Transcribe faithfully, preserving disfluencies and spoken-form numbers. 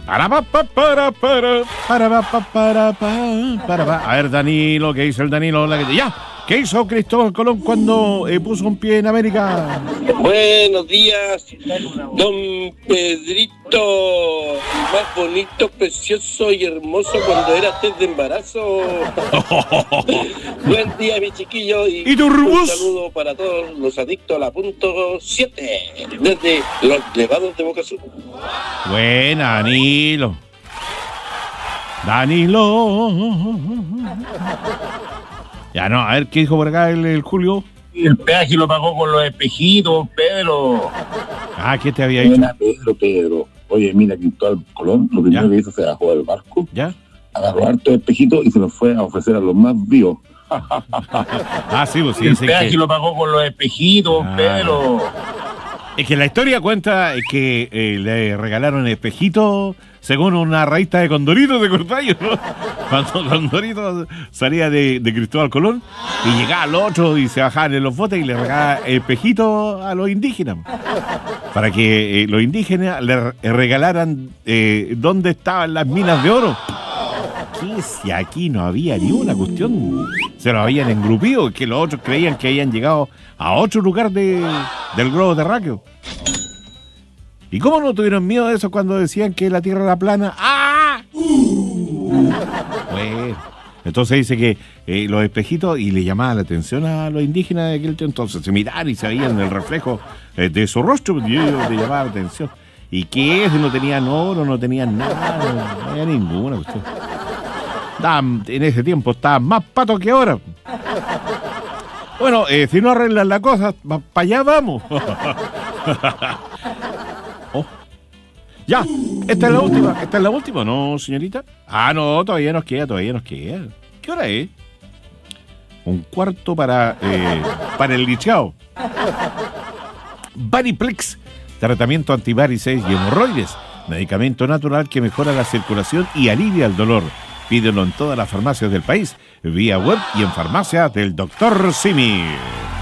Para, pa, pa, para, para, para, pa, pa, para, pa, para, pa. A ver, Danilo, ¿qué hizo el Danilo? La que- Ya, ¿qué hizo Cristóbal Colón cuando eh, puso un pie en América? Buenos días, don Pedrito, más bonito, precioso y hermoso cuando era test de embarazo. Buen día, mi chiquillo, y, ¿Y tu un rubus? saludo para todos los adictos a la punto siete, desde los Nevados de Boca Sur. Buena, Danilo. Danilo. Ya no, a ver, ¿qué dijo por acá el, el Julio? El peaje lo pagó con los espejitos, Pedro. Ah, ¿qué te había dicho? Buena, Pedro, Pedro. Oye, mira, Cristóbal Colón, lo primero ¿Ya? que hizo se bajó del barco, ¿Ya? agarró hartos espejitos y se los fue a ofrecer a los más vivos. Ah, sí, pues sí, El dicen peaje que... lo pagó con los espejitos, Ah. Pedro. Es que la historia cuenta que eh, le regalaron espejitos según una revista de Condorito de Cortallo, ¿no? Cuando Condorito salía de, de Cristóbal Colón y llegaba al otro y se bajaban en los botes y le regalaban espejitos a los indígenas. Para que eh, los indígenas le regalaran eh, dónde estaban las minas de oro. ¿Qué si aquí no había ni una cuestión? Se lo habían engrupido, que los otros creían que habían llegado a otro lugar de, del globo terráqueo. ¿Y cómo no tuvieron miedo de eso cuando decían que la Tierra era plana? ¡Ah! Bueno, entonces dice que eh, los espejitos, y le llamaba la atención a los indígenas de aquel tiempo, entonces se miraban y se veían el reflejo eh, de su rostro, y ellos le llamaba la atención. ¿Y qué es? No tenían oro, no tenían nada, no había ninguna cuestión. Estaban, en ese tiempo estaban más patos que ahora. Bueno, eh, si no arreglan la cosa, para allá vamos. Oh. Ya, esta es la última, esta es la última, ¿no, señorita? Ah, no, todavía nos queda, todavía nos queda. ¿Qué hora es? Un cuarto para, eh, para el lichao. Variplex, tratamiento antivarices y hemorroides, medicamento natural que mejora la circulación y alivia el dolor. Pídelo en todas las farmacias del país, vía web y en farmacia del doctor Simi.